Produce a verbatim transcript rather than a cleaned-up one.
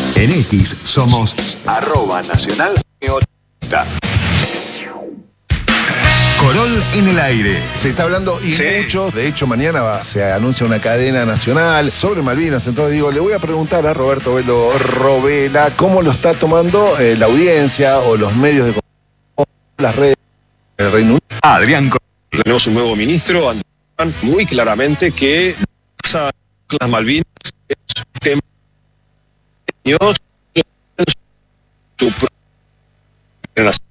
En X somos arroba nacional. Corol en el aire. Se está hablando y Sí. mucho, de hecho mañana va, se anuncia una cadena nacional sobre Malvinas, entonces digo, le voy a preguntar a Roberto Velo Robela cómo lo está tomando eh, la audiencia o los medios de comunicación, las redes del Reino Unido. Adrián Corol. Tenemos un nuevo ministro, Andrés, muy claramente que las Malvinas es un tema de su propia nación.